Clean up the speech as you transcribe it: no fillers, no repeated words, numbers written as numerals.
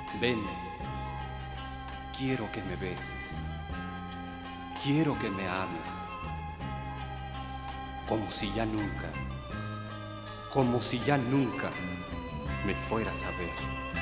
Ven, quiero que me beses, quiero que me ames, como si ya nunca me fueras a ver.